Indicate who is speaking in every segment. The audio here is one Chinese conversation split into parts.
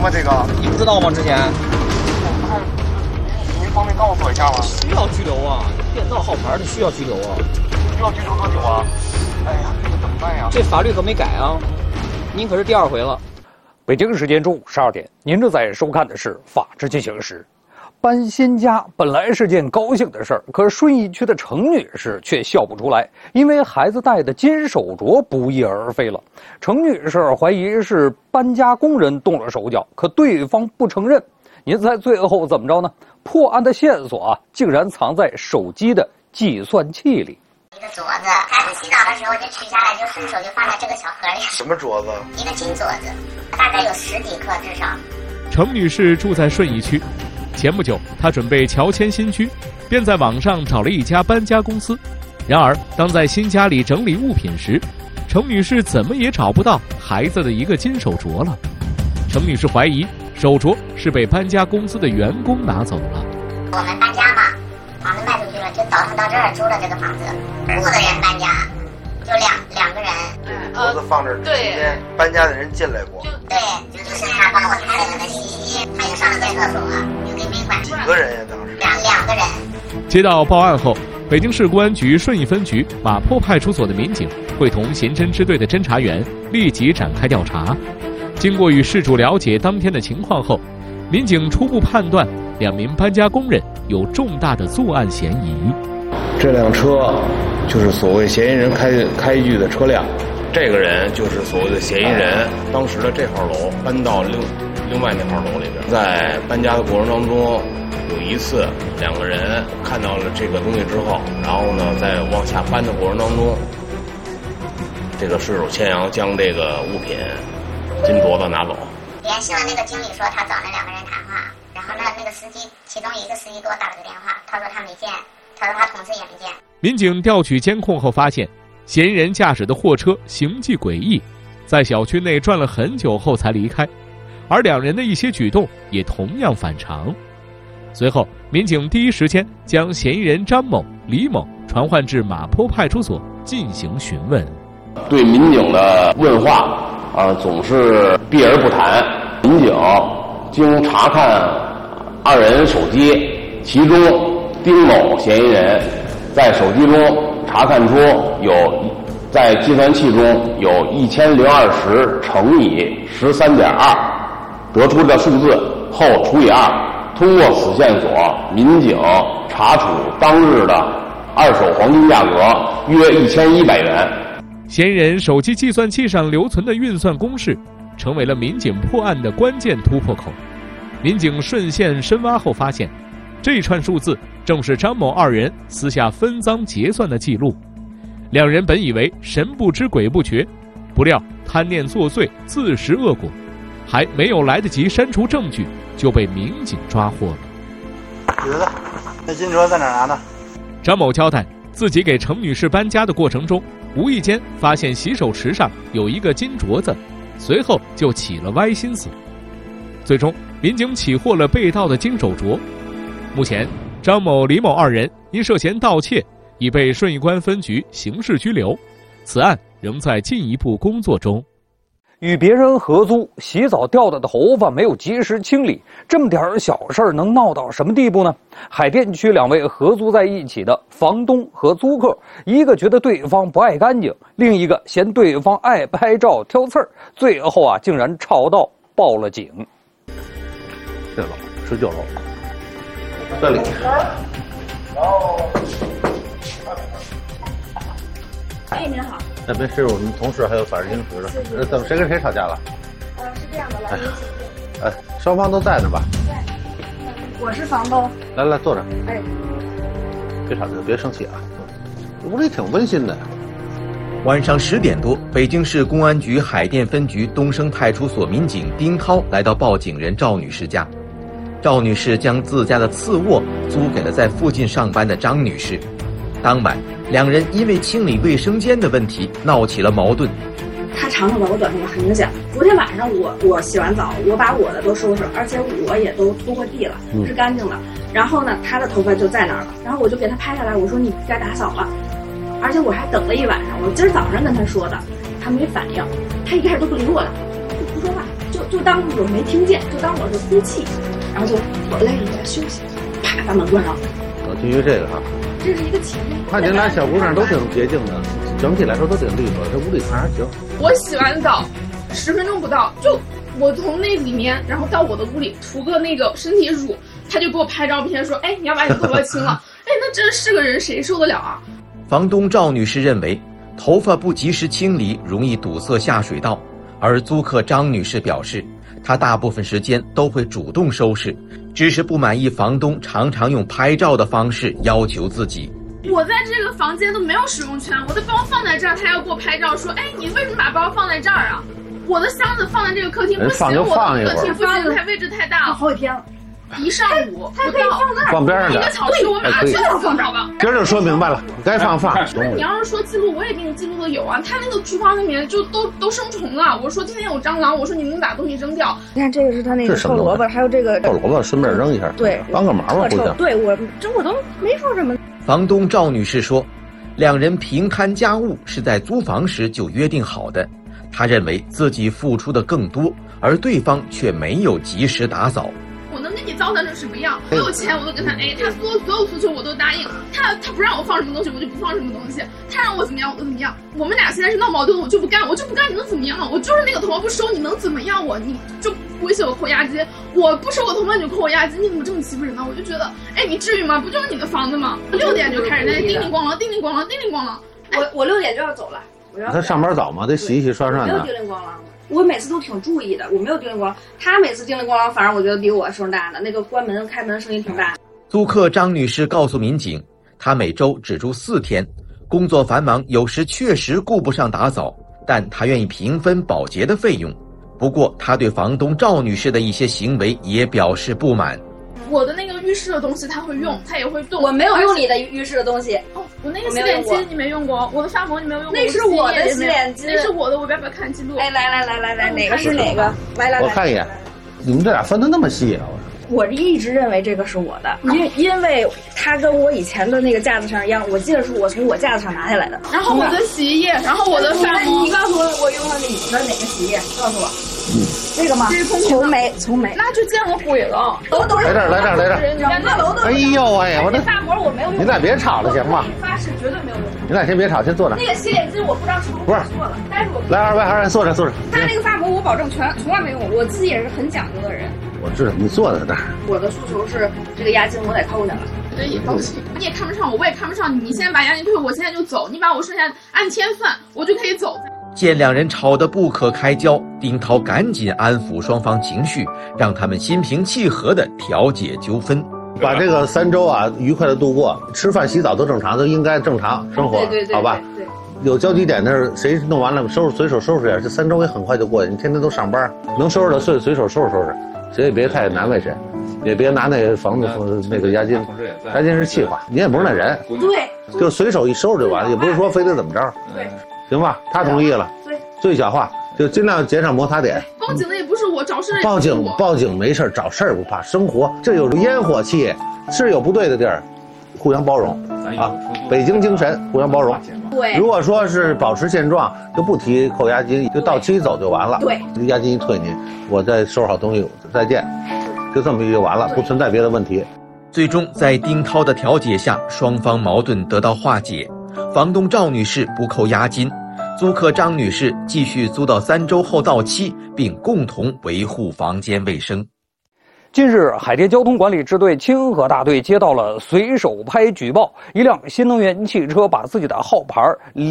Speaker 1: 吗？这个
Speaker 2: 你不知道吗？之前
Speaker 1: 您方便告诉我一下吗？
Speaker 2: 需要拘留啊，变道号牌的需要拘留啊。
Speaker 1: 需要拘留多久啊？哎呀，这个怎么办呀？
Speaker 2: 这法律可没改啊，您可是第2回了。
Speaker 3: 北京时间中午12点，您正在收看的是《法治进行时》。搬新家本来是件高兴的事儿，可是顺义区的程女士却笑不出来，因为孩子戴的金手镯不翼而飞了。程女士怀疑是搬家工人动了手脚，可对方不承认。您猜最后怎么着呢？破案的线索竟然藏在手机的计算器里。
Speaker 4: 一个镯子，孩子洗澡的时候就取下来，就顺手就放在这个小盒里。
Speaker 1: 什么镯子？
Speaker 4: 一个金镯子，大概有10几克至少。
Speaker 5: 程女士住在顺义区。前不久，她准备乔迁新居，便在网上找了一家搬家公司。然而，当在新家里整理物品时，程女士怎么也找不到孩子的一个金手镯了。程女士怀疑手镯是被搬家公司的员工拿走了。
Speaker 4: 我们搬家嘛，房子卖出去了，就早上到这儿租了这个房子，5个人搬家，就两个人。
Speaker 1: 镯子放这儿，
Speaker 6: 对，
Speaker 1: 搬家的人进来过。
Speaker 4: 对，就是他帮我开了那个洗衣机，他又上了厕所，就给没管。
Speaker 1: 几个人呀？当时
Speaker 4: 两个人。
Speaker 5: 接到报案后，北京市公安局顺义分局马坡派出所的民警会同刑侦支队的侦查员立即展开调查。经过与事主了解当天的情况后，民警初步判断2名搬家工人有重大的作案嫌疑。
Speaker 7: 这辆车就是所谓嫌疑人开具的车辆，这个人就是所谓的嫌疑人。当时的这号楼搬到另外那号楼里边，在搬家的过程当中，有一次2个人看到了这个东西之后，然后呢，在往下搬的过程当中，这个失手牵羊将这个物品金镯子拿走。
Speaker 4: 联系了那个经理说他找那2个人谈话，然后那个司机，其中一个司机给我打了个电话，他说他没见，他说他同事也没见。
Speaker 5: 民警调取监控后发现，嫌疑人驾驶的货车行迹诡异，在小区内转了很久后才离开，而2人的一些举动也同样反常。随后，民警第一时间将嫌疑人张某、李某传唤至马坡派出所进行询问。
Speaker 7: 对民警的问话总是避而不谈。民警经查看2人手机，其中丁某嫌疑人在手机中查看出在计算器中有1020乘以13.2，得出的数字后除以2。通过此线索，民警查处当日的2手黄金价格约1100元。
Speaker 5: 嫌疑人手机计算器上留存的运算公式，成为了民警破案的关键突破口。民警顺线深挖后发现，这串数字正是张某2人私下分赃结算的记录。2人本以为神不知鬼不觉，不料贪念作祟，自食恶果，还没有来得及删除证据，就被民警抓获了。
Speaker 1: 觉得那金镯在哪拿的？
Speaker 5: 张某交代，自己给程女士搬家的过程中，无意间发现洗手池上有一个金镯子，随后就起了歪心思。最终，民警起获了被盗的金手镯。目前，张某、李某2人因涉嫌盗窃，已被顺义公安分局刑事拘留。此案仍在进一步工作中。
Speaker 3: 与别人合租，洗澡掉的头发没有及时清理，这么点小事儿能闹到什么地步呢？海淀区2位合租在一起的房东和租客，一个觉得对方不爱干净，另一个嫌对方爱拍照挑刺儿，最后竟然吵到报了警。
Speaker 8: 这楼19楼，这里。
Speaker 6: 哎，您好。
Speaker 8: 那边是我们同事还有法制警司的，怎么谁跟谁吵架了？
Speaker 6: 是这样的，来，
Speaker 8: 双方都在呢吧？
Speaker 6: 对，我是房东。
Speaker 8: 来坐着。
Speaker 6: 哎，
Speaker 8: 别吵架，别生气啊，屋里挺温馨的。
Speaker 9: 晚上10点多，北京市公安局海淀分局东升派出所民警丁涛来到报警人赵女士家。赵女士将自家的次卧租给了在附近上班的张女士。当晚，2人因为清理卫生间的问题闹起了矛盾。
Speaker 6: 他常常把我短头发很响。昨天晚上我洗完澡，我把我的都收拾，而且我也都拖过地了，是干净的。然后呢，他的头发就在那儿了，然后我就给他拍下来，我说你该打扫了。而且我还等了一晚上，我今儿早上跟他说的，他没反应，他一开始都不理我了，就不说话，就就当我没听见，就当我是呼气，然后就我累了休息，啪把门关上。
Speaker 8: 基于这个哈，
Speaker 6: 这是一个起因。
Speaker 8: 看您俩小姑娘都挺洁净的，整体来说都挺利索，这屋里看还行。
Speaker 10: 我洗完澡10分钟不到，就我从那里面，然后到我的屋里涂个那个身体乳，他就给我拍照片说，哎，你要把你头发清了。哎，那真是个人，谁受得了啊？
Speaker 9: 房东赵女士认为，头发不及时清理容易堵塞下水道，而租客张女士表示，她大部分时间都会主动收拾，只是不满意房东常常用拍照的方式要求自己。
Speaker 10: 我在这个房间都没有使用权，我的包放在这儿，他要给我拍照说，哎，你为什么把包放在这儿啊？我的箱子放在这个客厅不行，我的客厅不行，它位置太大了，
Speaker 6: 好几天了。
Speaker 10: 一上午
Speaker 6: 它可以放那儿，
Speaker 8: 放边上
Speaker 10: 1个小时，我马上去放着吧。
Speaker 8: 今儿就说明白了，该放。
Speaker 10: 那你要是说记录，我也给你记录的有啊。他那个厨房里面就都生虫了。我说今天有蟑螂，我说你能把东西扔掉。
Speaker 6: 你看这个是他那个臭萝卜，还有这个
Speaker 8: 臭萝卜，顺便扔一下，
Speaker 6: 对，
Speaker 8: 帮个忙吧，互相。
Speaker 6: 对我都没说什么。
Speaker 9: 房东赵女士说，两人平摊家务是在租房时就约定好的。她认为自己付出的更多，而对方却没有及时打扫。
Speaker 10: 我能给你糟蹋成什么样？我有钱我都跟他他所有诉求我都答应。他不让我放什么东西，我就不放什么东西。他让我怎么样，我就怎么样。我们俩现在是闹矛盾，我就不干，你能怎么样？我就是那个头发不收，你能怎么样我？你就威胁我扣押金，我不收我头发你就扣我押金，你怎么这么欺负人呢？我就觉得，你至于吗？不就是你的房子吗？6点就开始在那叮铃咣啷，叮铃咣啷，叮铃咣啷。
Speaker 6: 我6点就要走了。
Speaker 8: 他上班早嘛，得洗洗涮涮的。
Speaker 6: 没有叮铃咣啷的，我每次都挺注意的，我没有叮铃咣啷。他每次叮铃咣啷，反正我觉得比我声大的，那个关门开门声音挺大。
Speaker 9: 租客张女士告诉民警，她每周只住4天，工作繁忙，有时确实顾不上打扫，但她愿意平分保洁的费用。不过，她对房东赵女士的一些行为也表示不满。
Speaker 10: 我的那个浴室的东西他会用，他也会动。
Speaker 6: 我没有用你的浴室的东西。
Speaker 10: 哦，我那个洗脸机你没用过，我的发膜你没有用过。
Speaker 6: 那是我的洗脸机，
Speaker 10: 那是我的，我要不要看记录？
Speaker 6: 来，哪个是哪个？来，
Speaker 8: 我看一眼。你们这俩分得那么细啊！
Speaker 6: 我一直认为这个是我的，因为它跟我以前的那个架子上一样，我记得是我从我架子上拿下来的。
Speaker 10: 然后我的洗衣液，然后我的发膜。
Speaker 6: 你告诉我用了你的哪个洗衣液？告诉我。这个吗？从没，
Speaker 10: 那就见过鬼了。
Speaker 8: 来这儿，
Speaker 6: 整个楼都。
Speaker 8: 哎呦我
Speaker 6: 这发膜我没有用。
Speaker 8: 你俩别吵了行吗？
Speaker 6: 发誓绝对没有用。
Speaker 8: 你俩先别吵，先坐着。
Speaker 6: 那个洗脸机我不知道是不是错了，但是我
Speaker 8: 来2位坐着。
Speaker 6: 他那个发膜我保证从来没用过，我自己也是很讲究的人。
Speaker 8: 我知道你坐在那儿。
Speaker 6: 我的诉求是这个押金我得扣下来。
Speaker 10: 这也高兴，你也看不上我，我也看不上你。你现在把押金退，我现在就走。你把我剩下按天算，我就可以走。
Speaker 9: 见两人吵得不可开交，丁涛赶紧安抚双方情绪，让他们心平气和地调解纠纷，
Speaker 8: 把这个3周愉快地度过，吃饭洗澡都正常，都应该正常生活，
Speaker 6: 对
Speaker 8: 好吧？
Speaker 6: 对。
Speaker 8: 有交集点的谁弄完了随手收拾点，这3周也很快就过去。你天天都上班，能收拾的随手收拾，谁也别太难为谁，也别拿那房子那个押金是气话，你也不是那人，
Speaker 6: 对，
Speaker 8: 就随手一收拾就完了，也不是说非得怎么着，
Speaker 6: 对。
Speaker 8: 行吧，他同意了，
Speaker 6: 对，
Speaker 8: 最小化，就尽量减少摩擦点。
Speaker 10: 报警的也不是我，找事的
Speaker 8: 报警没事，找事不怕。生活这有烟火气，是有不对的地儿，互相包容啊。北京精神，互相包容。
Speaker 6: 对，
Speaker 8: 如果说是保持现状，就不提扣押金，就到期走就完了。
Speaker 6: 对，
Speaker 8: 押金一退你，我再收拾好东西，再见，就这么就完了，不存在别的问题。
Speaker 9: 最终在丁涛的调解下，双方矛盾得到化解。房东赵女士不扣押金，租客张女士继续租到3周后到期，并共同维护房间卫生。
Speaker 3: 近日，海淀交通管理支队清河大队接到了随手拍举报，一辆新能源汽车把自己的号牌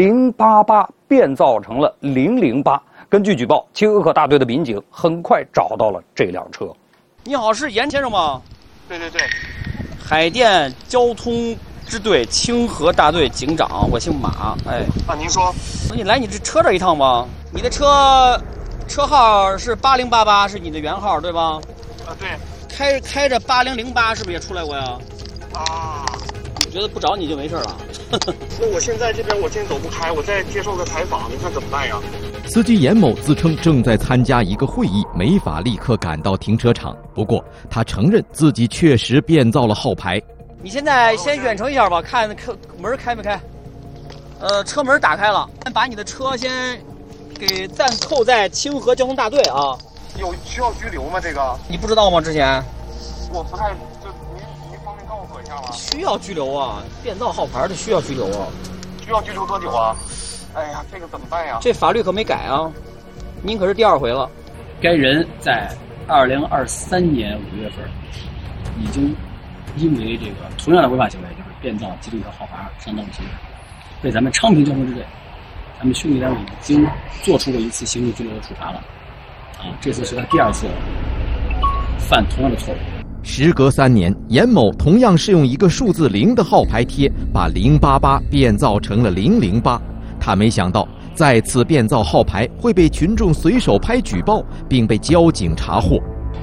Speaker 3: 088变造成了008。根据举报，清河大队的民警很快找到了这辆车。
Speaker 2: 你好，是严先生吗？
Speaker 1: 对，
Speaker 2: 海淀交通支队清河大队警长，我姓马。
Speaker 1: 您说，
Speaker 2: 你来你这车这一趟吧。你的车号是8088，是你的原号对吧？
Speaker 1: 对。
Speaker 2: 开着8008是不是也出来过呀？你觉得不找你就没事了？
Speaker 1: 那我现在这边我今天走不开，我再接受个采访，你看怎么办呀？
Speaker 11: 司机严某自称正在参加一个会议，没法立刻赶到停车场。不过他承认自己确实变造了号牌。
Speaker 2: 你现在先远程一下吧，看门开没开。车门打开了，把你的车先给暂扣在清河交通大队啊。
Speaker 1: 有需要拘留吗？这个
Speaker 2: 你不知道吗？之前
Speaker 1: 我不太，就您方便告诉我一下吗？
Speaker 2: 需要拘留啊，变造号牌的需要拘留啊。
Speaker 1: 需要拘留多久啊？哎呀，这个怎么办呀？
Speaker 2: 这法律可没改啊，您可是第2回了。
Speaker 12: 该人在2023年5月份已经因为这个同样的违法行为，就是变造机动车号牌上道路行为，被咱们昌平交通支队，咱们兄弟单位已经做出过1次行政拘留的处罚了。这次是他第2次犯同样的错误。
Speaker 11: 时隔3年，严某同样是用一个数字0的号牌贴，把088变造成了008。他没想到，再次变造号牌会被群众随手拍举报，并被交警查获。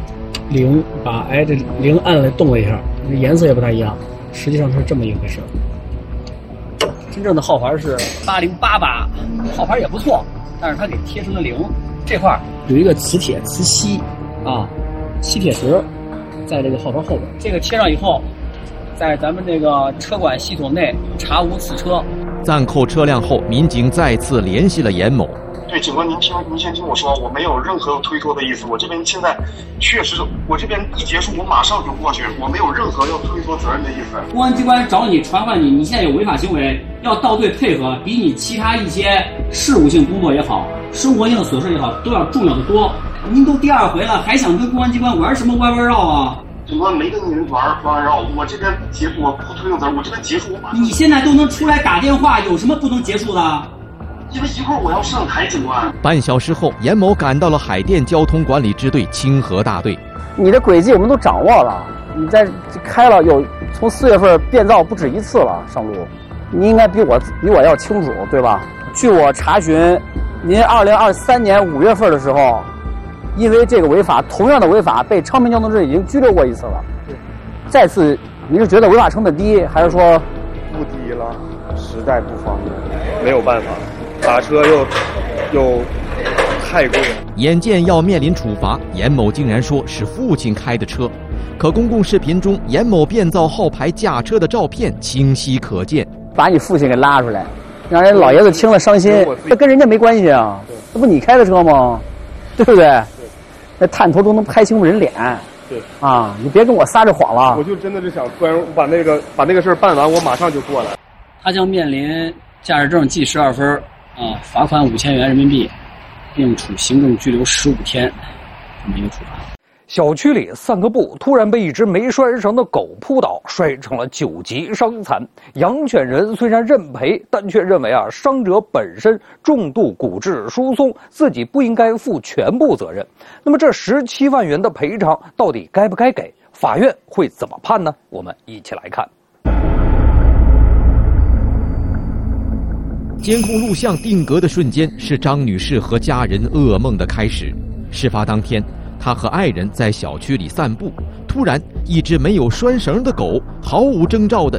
Speaker 13: 0把这0按了动了一下，颜色也不太一样，实际上是这么一回事。
Speaker 2: 真正的号牌是8088，号牌也不错，但是他给贴成了0。这块有一个磁铁磁吸吸铁石，在这个号牌后边。这个贴上以后，在咱们这个车管系统内查无此车。
Speaker 11: 暂扣车辆后，民警再次联系了严某。
Speaker 1: 对，警官，您先听我说，我没有任何推脱的意思。我这边现在确实，我这边一结束，我马上就过去，我没有任何要推脱责任的意思。
Speaker 12: 公安机关找你传唤你，你现在有违法行为，要到队配合，比你其他一些事务性工作也好，生活性的琐事也好，都要重要的多。您都第2回了，还想跟公安机关玩什么弯弯绕啊？
Speaker 1: 警官没跟您玩弯绕，我这边我不推脱责任，我这边结束，我马上。
Speaker 12: 你现在都能出来打电话，有什么不能结束的？
Speaker 1: 因为一会儿我要上台，警官。
Speaker 11: 半小时后，严某赶到了海淀交通管理支队清河大队。
Speaker 2: 你的轨迹我们都掌握了，你在开了从4月份变造不止1次了上路，你应该比我要清楚，对吧？据我查询，您2023年5月份的时候，因为这个违法，同样的违法被昌平交通支队已经拘留过1次了。再次，你是觉得违法成本低，还是说
Speaker 14: 不低了？实在不方便，没有办法。打车又太贵了。
Speaker 11: 眼见要面临处罚，严某竟然说是父亲开的车，可公共视频中严某变造号牌驾车的照片清晰可见。
Speaker 2: 把你父亲给拉出来，让人老爷子听了伤心，这跟人家没关系啊，这不你开的车吗？对不对？那探头都能拍清楚人脸。
Speaker 14: 对
Speaker 2: 啊，你别跟我撒这谎了。
Speaker 14: 我就真的是想突然把那个事儿办完，我马上就过来。
Speaker 12: 他将面临驾驶证记12分。罚款5000元人民币，并处行政拘留15天，这么一个处罚。
Speaker 3: 小区里散个步，突然被一只没拴绳的狗扑倒，摔成了9级伤残。养犬人虽然认赔，但却认为伤者本身重度骨质疏松，自己不应该负全部责任。那么这17万元的赔偿到底该不该给？法院会怎么判呢？我们一起来看。
Speaker 11: 监控录像定格的瞬间，是张女士和家人噩梦的开始。事发当天，她和爱人在小区里散步，突然，一只没有拴绳的狗毫无征兆地